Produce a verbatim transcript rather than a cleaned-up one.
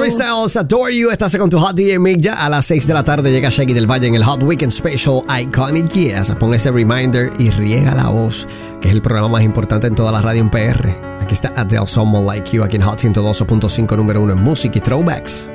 Harry Styles, Adore You. Estás con tu Hot D J Mick. Ya a las seis de la tarde llega Shaggy del Valle en el Hot Weekend Special Iconic Yes. Pon ese reminder y riega la voz, que es el programa más importante en toda la radio en P R. Aquí está Adele, Someone Like You, aquí en Hot ciento doce punto cinco, número uno en música y throwbacks.